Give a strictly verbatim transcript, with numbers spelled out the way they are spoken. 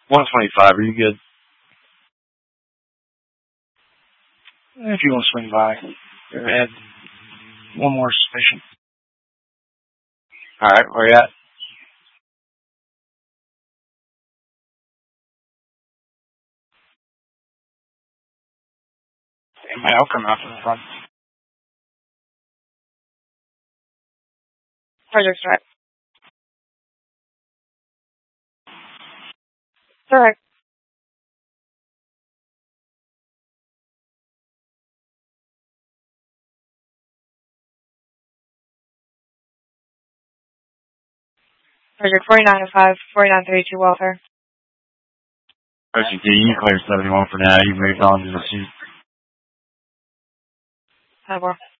one twenty-five, are you good? If you want to swing by, add one more station. Alright, where you at? I'll come out to the front. Project strike. It's alright. Project forty-nine oh five, forty-nine thirty-two welfare. O C T, you clear seventy-one for now. You moved on to the seat. Have more.